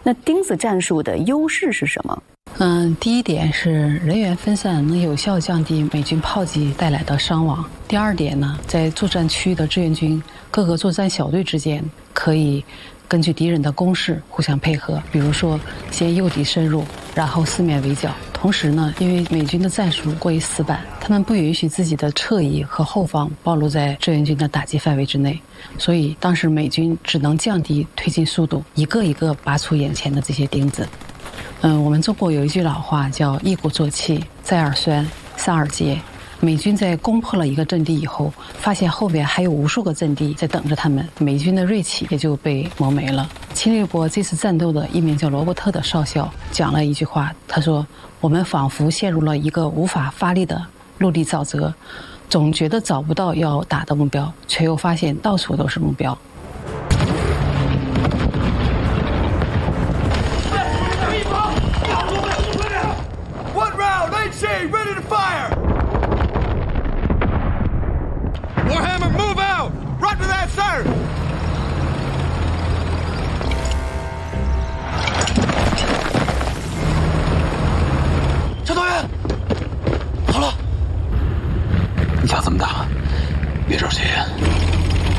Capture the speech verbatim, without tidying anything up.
那钉子战术的优势是什么？ 嗯，第一点是人员分散能有效降低美军炮击带来的伤亡。第二点呢，在作战区域的志愿军各个作战小队之间可以根据敌人的攻势互相配合，比如说先诱敌深入，然后四面围剿。同时呢，因为美军的战术过于死板，他们不允许自己的侧翼和后方暴露在志愿军的打击范围之内，所以当时美军只能降低推进速度，一个一个拔出眼前的这些钉子。嗯，我们中国有一句老话叫一鼓作气，再而衰，三而竭。美军在攻破了一个阵地以后，发现后边还有无数个阵地在等着他们，美军的锐气也就被磨没了。侵略国这次战斗的一名叫罗伯特的少校讲了一句话，他说：“我们仿佛陷入了一个无法发力的陆地沼泽，总觉得找不到要打的目标，却又发现到处都是目标。” Ready to fire! Warhammer, move out! Roger that, sir!